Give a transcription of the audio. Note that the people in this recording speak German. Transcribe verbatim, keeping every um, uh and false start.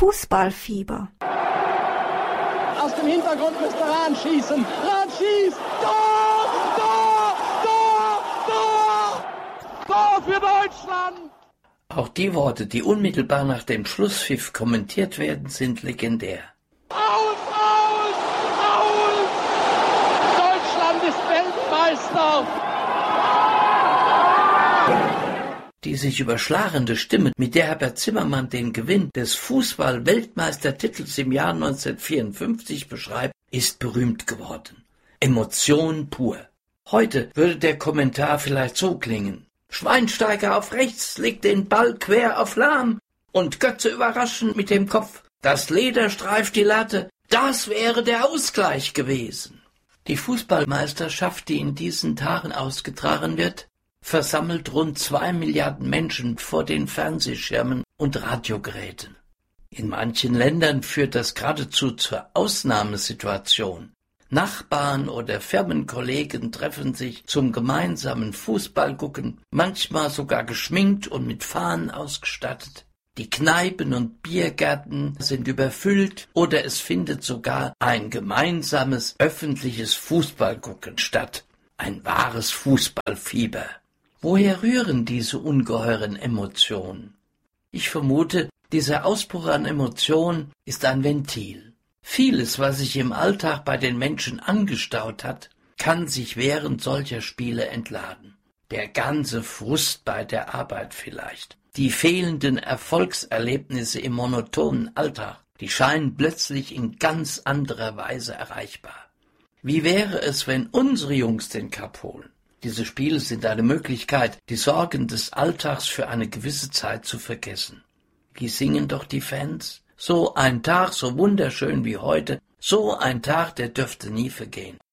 Fußballfieber. Aus dem Hintergrund müsste Rahn schießen. Rahn schießt. Tor! Tor! Tor! Tor! Tor für Deutschland! Auch die Worte, die unmittelbar nach dem Schlusspfiff kommentiert werden, sind legendär. Aus! Aus! Aus! Deutschland ist Weltmeister! Die sich überschlagende Stimme, mit der Herbert Zimmermann den Gewinn des Fußball-Weltmeistertitels im Jahr neunzehnhundertvierundfünfzig beschreibt, ist berühmt geworden. Emotion pur. Heute würde der Kommentar vielleicht so klingen: Schweinsteiger auf rechts legt den Ball quer auf Lahm und Götze überraschend mit dem Kopf. Das Leder streift die Latte. Das wäre der Ausgleich gewesen. Die Fußballmeisterschaft, die in diesen Tagen ausgetragen wird, versammelt rund zwei Milliarden Menschen vor den Fernsehschirmen und Radiogeräten. In manchen Ländern führt das geradezu zur Ausnahmesituation. Nachbarn oder Firmenkollegen treffen sich zum gemeinsamen Fußballgucken, manchmal sogar geschminkt und mit Fahnen ausgestattet. Die Kneipen und Biergärten sind überfüllt oder es findet sogar ein gemeinsames öffentliches Fußballgucken statt. Ein wahres Fußballfieber. Woher rühren diese ungeheuren Emotionen? Ich vermute, dieser Ausbruch an Emotionen ist ein Ventil. Vieles, was sich im Alltag bei den Menschen angestaut hat, kann sich während solcher Spiele entladen. Der ganze Frust bei der Arbeit vielleicht. Die fehlenden Erfolgserlebnisse im monotonen Alltag, die scheinen plötzlich in ganz anderer Weise erreichbar. Wie wäre es, wenn unsere Jungs den Cup holen? Diese Spiele sind eine Möglichkeit, die Sorgen des Alltags für eine gewisse Zeit zu vergessen. Wie singen doch die Fans? So ein Tag so wunderschön wie heute, so ein Tag, der dürfte nie vergehen.